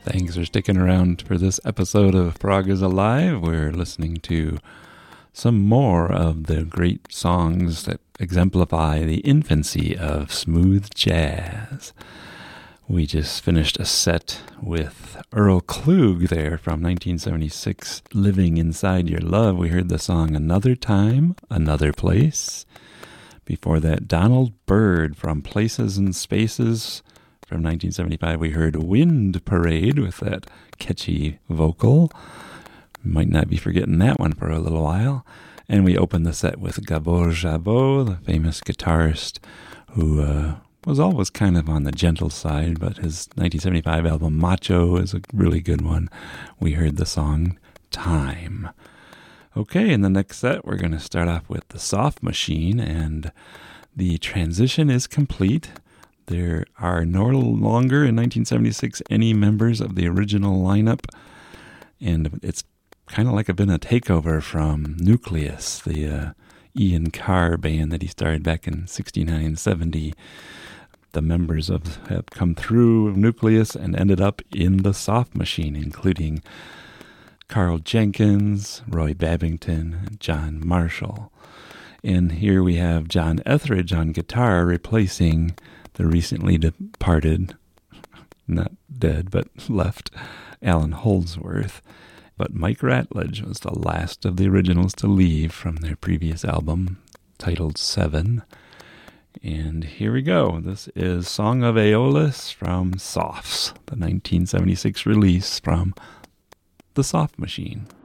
Thanks for sticking around for this episode of Prague is Alive. We're listening to some more of the great songs that exemplify the infancy of smooth jazz. We just finished a set with Earl Klug there from 1976, Living Inside Your Love. We heard the song Another Time, Another Place. Before that, Donald Byrd from Places and Spaces. From 1975, we heard Wind Parade with that catchy vocal. Might not be forgetting that one for a little while. And we opened the set with Gabor Szabo, the famous guitarist who was always kind of on the gentle side, but his 1975 album Macho is a really good one. We heard the song Time. Okay, in the next set, we're going to start off with the Soft Machine, and the transition is complete. There are no longer, in 1976, any members of the original lineup, and it's kind of like been a takeover from Nucleus, the Ian Carr band that he started back in 69, 70. The members have come through Nucleus and ended up in the Soft Machine, including Carl Jenkins, Roy Babington, and John Marshall. And here we have John Etheridge on guitar replacing the recently departed, not dead, but left, Alan Holdsworth. But Mike Ratledge was the last of the originals to leave from their previous album, titled Seven. And here we go. This is Song of Aeolus from Softs, the 1976 release from The Soft Machine.